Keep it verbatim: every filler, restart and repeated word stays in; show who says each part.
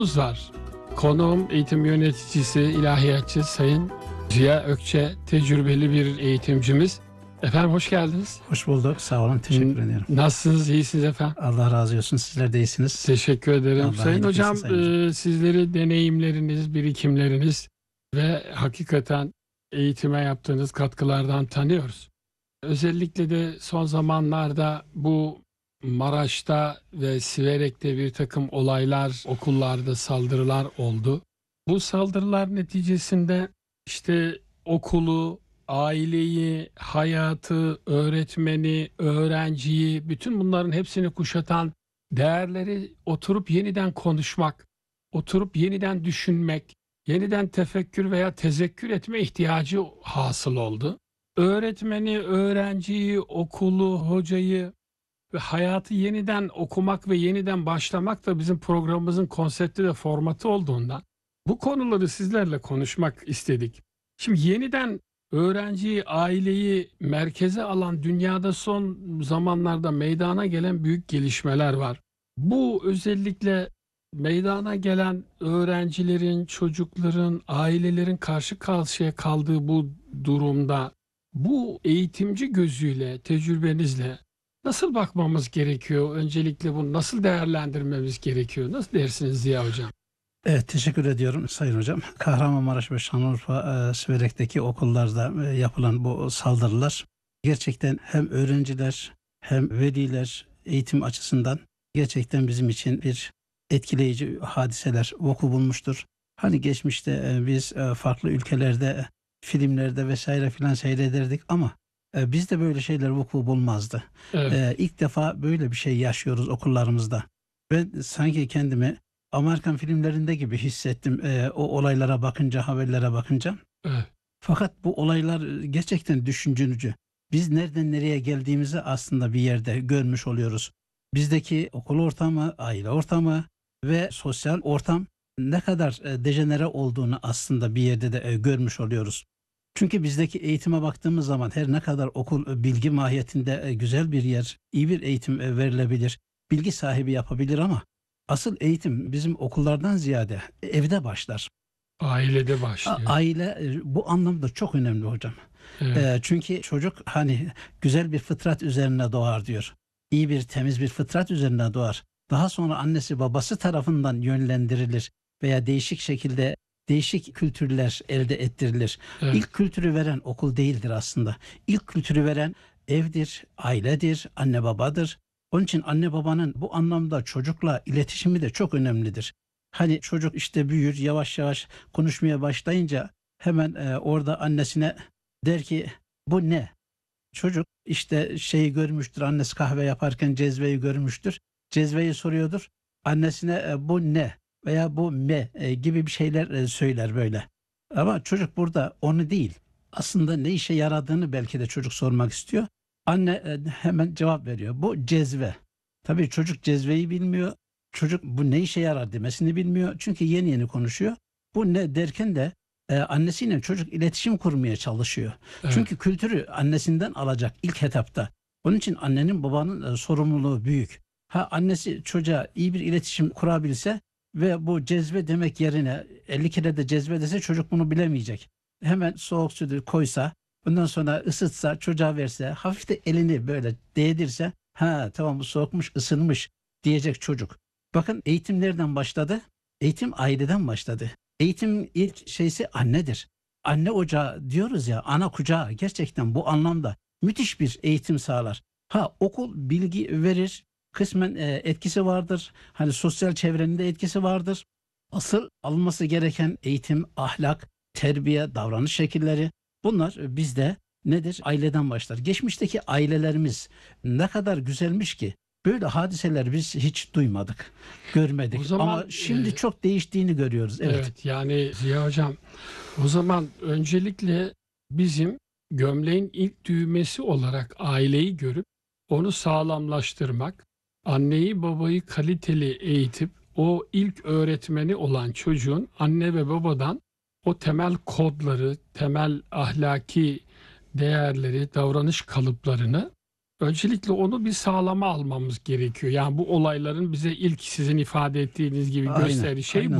Speaker 1: var. Konuğum eğitim yöneticisi, ilahiyatçı Sayın Ziya Ökçe, tecrübeli bir eğitimcimiz. Efendim hoş geldiniz.
Speaker 2: Hoş bulduk. Sağ olun. Teşekkür ederim.
Speaker 1: Nasılsınız? İyisiniz efendim?
Speaker 2: Allah razı olsun. Sizler de iyisiniz.
Speaker 1: Teşekkür ederim.
Speaker 2: Allah
Speaker 1: Sayın
Speaker 2: iyilik
Speaker 1: hocam,
Speaker 2: versin Sayın hocam.
Speaker 1: e, sizleri deneyimleriniz, birikimleriniz ve hakikaten eğitime yaptığınız katkılardan tanıyoruz. Özellikle de son zamanlarda bu Maraş'ta ve Siverek'te bir takım olaylar, okullarda saldırılar oldu. Bu saldırılar neticesinde işte okulu, aileyi, hayatı, öğretmeni, öğrenciyi, bütün bunların hepsini kuşatan değerleri oturup yeniden konuşmak, oturup yeniden düşünmek, yeniden tefekkür veya tezekkür etme ihtiyacı hasıl oldu. Öğretmeni, öğrenciyi, okulu, hocayı ve hayatı yeniden okumak ve yeniden başlamak da bizim programımızın konsepti ve formatı olduğundan bu konuları sizlerle konuşmak istedik. Şimdi yeniden öğrenciyi, aileyi merkeze alan dünyada son zamanlarda meydana gelen büyük gelişmeler var. Bu özellikle meydana gelen öğrencilerin, çocukların, ailelerin karşı karşıya kaldığı bu durumda bu eğitimci gözüyle, tecrübenizle nasıl bakmamız gerekiyor? Öncelikle bunu nasıl değerlendirmemiz gerekiyor? Nasıl dersiniz Ziya Hocam?
Speaker 2: Evet, teşekkür ediyorum Sayın Hocam. Kahramanmaraş ve Şanlıurfa e, Siverek'teki okullarda e, yapılan bu saldırılar gerçekten hem öğrenciler hem veliler eğitim açısından gerçekten bizim için bir etkileyici hadiseler vuku bulmuştur. Hani geçmişte e, biz e, farklı ülkelerde filmlerde vesaire filan seyrederdik ama e, bizde böyle şeyler vuku bulmazdı.
Speaker 1: Evet.
Speaker 2: E, ilk defa böyle bir şey yaşıyoruz okullarımızda. Ben sanki kendimi Amerikan filmlerinde gibi hissettim e, o olaylara bakınca, haberlere bakınca.
Speaker 1: Evet.
Speaker 2: Fakat bu olaylar gerçekten düşündürücü. Biz nereden nereye geldiğimizi aslında bir yerde görmüş oluyoruz. Bizdeki okul ortamı, aile ortamı ve sosyal ortam ne kadar e, dejenere olduğunu aslında bir yerde de e, görmüş oluyoruz. Çünkü bizdeki eğitime baktığımız zaman her ne kadar okul e, bilgi mahiyetinde e, güzel bir yer, iyi bir eğitim e, verilebilir, bilgi sahibi yapabilir ama asıl eğitim bizim okullardan ziyade evde başlar.
Speaker 1: Ailede
Speaker 2: A-
Speaker 1: başlıyor.
Speaker 2: Aile e, bu anlamda çok önemli hocam.
Speaker 1: Evet.
Speaker 2: E, çünkü çocuk hani güzel bir fıtrat üzerine doğar diyor. İyi bir temiz bir fıtrat üzerine doğar. Daha sonra annesi babası tarafından yönlendirilir veya değişik şekilde değişik kültürler elde ettirilir.
Speaker 1: Evet.
Speaker 2: İlk kültürü veren okul değildir aslında. İlk kültürü veren evdir, ailedir, anne babadır. Onun için anne babanın bu anlamda çocukla iletişimi de çok önemlidir. Hani çocuk işte büyür, yavaş yavaş konuşmaya başlayınca hemen e, orada annesine der ki bu ne? Çocuk işte şeyi görmüştür, annesi kahve yaparken cezveyi görmüştür. Cezveyi soruyordur. Annesine e, bu ne veya bu me e, gibi bir şeyler e, söyler böyle. Ama çocuk burada onu değil. Aslında ne işe yaradığını belki de çocuk sormak istiyor. Anne e, hemen cevap veriyor. Bu cezve. Tabii çocuk cezveyi bilmiyor. Çocuk bu ne işe yarar demesini bilmiyor. Çünkü yeni yeni konuşuyor. Bu ne derken de e, annesiyle çocuk iletişim kurmaya çalışıyor.
Speaker 1: Evet.
Speaker 2: Çünkü kültürü annesinden alacak ilk etapta. Onun için annenin babanın e, sorumluluğu büyük. Ha annesi çocuğa iyi bir iletişim kurabilse ve bu cezve demek yerine elli kere de cezve dese çocuk bunu bilemeyecek. Hemen soğuk suyu koysa, bundan sonra ısıtsa, çocuğa verse, hafif de elini böyle değdirse, ha tamam bu soğukmuş, ısınmış diyecek çocuk. Bakın eğitim nereden başladı? Eğitim aileden başladı. Eğitim ilk şeysi annedir. Anne ocağı diyoruz ya, ana kucağı gerçekten bu anlamda müthiş bir eğitim sağlar. Ha okul bilgi verir, kısmen e, etkisi vardır. Hani sosyal çevrenin de etkisi vardır. Asıl alınması gereken eğitim, ahlak, terbiye, davranış şekilleri bunlar e, bizde nedir? Aileden başlar. Geçmişteki ailelerimiz ne kadar güzelmiş ki böyle hadiseler biz hiç duymadık, görmedik.
Speaker 1: O zaman
Speaker 2: Ama şimdi
Speaker 1: e,
Speaker 2: çok değiştiğini görüyoruz. Evet.
Speaker 1: evet, yani Ziya Hocam, o zaman öncelikle bizim gömleğin ilk düğmesi olarak aileyi görüp onu sağlamlaştırmak, anneyi babayı kaliteli eğitip o ilk öğretmeni olan çocuğun anne ve babadan o temel kodları, temel ahlaki değerleri, davranış kalıplarını Öncelikle onu bir sağlama almamız gerekiyor. Yani bu olayların bize ilk sizin ifade ettiğiniz gibi
Speaker 2: Aynen,
Speaker 1: gösterdiği şey
Speaker 2: aynen.
Speaker 1: bu.